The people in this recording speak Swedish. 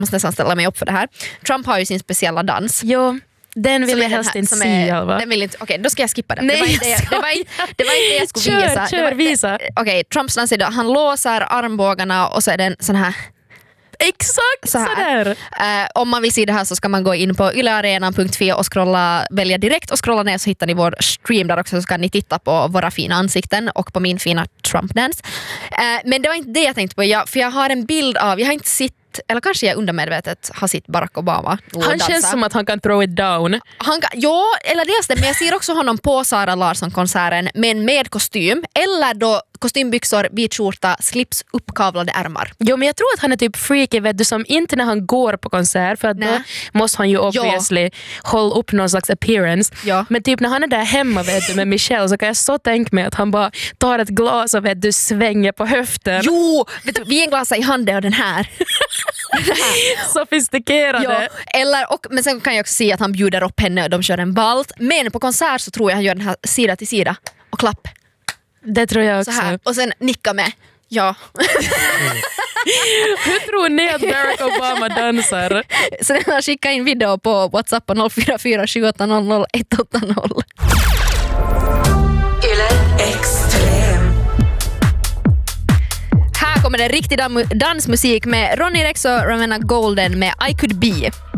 måste nästan ställa mig upp för det här. Trump har ju sin speciella dans. Jo, den vill jag helst inte se, Alva. Okej, då ska jag skippa den. Nej, det var inte det jag skulle visa. Visa. Okej, Trumps dans är då, han låser armbågarna och så är den sån här. Exakt sådär. Om man vill se det här så ska man gå in på ylearena.fi och välja direkt och scrolla ner så hittar ni vår stream där också, så ska ni titta på våra fina ansikten och på min fina Trump-dans. Men det var inte det jag tänkte på, för jag har en bild av, jag har inte sett, eller kanske jag undermedvetet har sett Barack Obama han dansa. Känns som att han kan throw it down. Ja, eller dels det, men jag ser också honom på Sara Larsson-konserten men med kostym, eller då kostymbyxor, vit skjorta, slips, uppkavlade ärmar. Jo, men jag tror att han är typ freaky, vet du, som inte när han går på konsert, för att då måste han ju obviously hålla upp någon slags appearance. Ja. Men typ när han är där hemma, vet du, med Michelle, så kan jag så tänka mig att han bara tar ett glas och, vet du, svänger på höften. Jo, vet du, vinglasar i handen och den här. Sofistikerade. Ja, men sen kan jag också se att han bjuder upp henne och de kör en balt. Men på konsert så tror jag han gör den här sida till sida och klapp. Det tror jag också. Så här. Och sen nicka med. Ja. Hur tror ni att Barack Obama dansar? Så den har skickat in video på WhatsApp på 044 780 180. Här kommer det riktig dansmusik med Ronny Rex och Ravenna Golden med I Could Be.